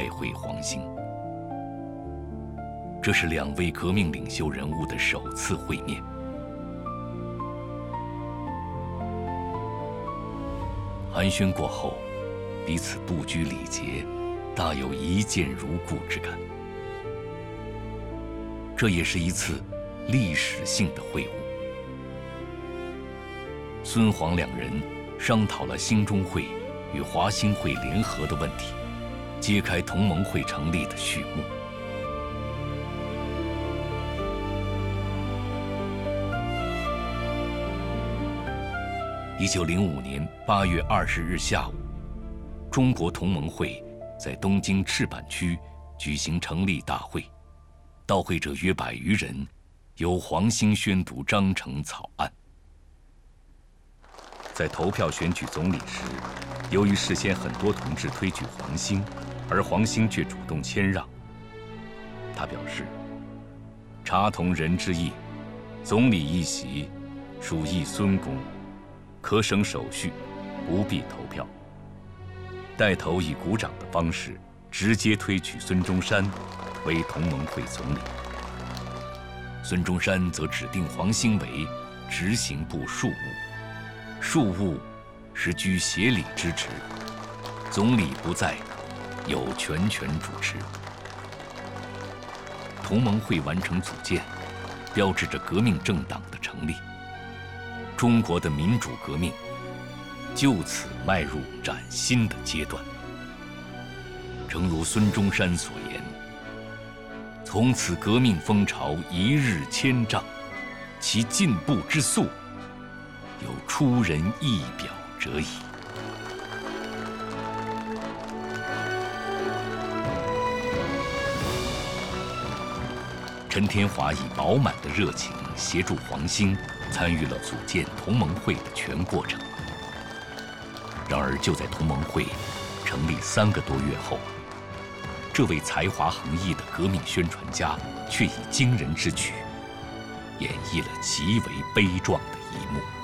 会黄兴。这是两位革命领袖人物的首次会面。寒暄过后，彼此不拘礼节，大有一见如故之感。这也是一次历史性的会晤。孙黄两人商讨了兴中会与华兴会联合的问题，揭开同盟会成立的序幕。1905年8月20日下午，中国同盟会在东京赤坂区举行成立大会，到会者约100余人，由黄兴宣读章程草案。在投票选举总理时，由于事先很多同志推举黄兴，而黄兴却主动谦让。他表示：“察同仁之意，总理一席，属意孙公，可省手续，不必投票。带头以鼓掌的方式，直接推举孙中山为同盟会总理。孙中山则指定黄兴为执行部庶务，庶务是居协理之职，总理不在，有全权主持。同盟会完成组建，标志着革命政党的成立。中国的民主革命就此迈入崭新的阶段。诚如孙中山所言，从此革命风潮一日千丈，其进步之速，有出人意表者矣。陈天华以饱满的热情协助黄兴参与了组建同盟会的全过程。然而，就在同盟会成立3个多月后，这位才华横溢的革命宣传家却以惊人之举，演绎了极为悲壮的一幕。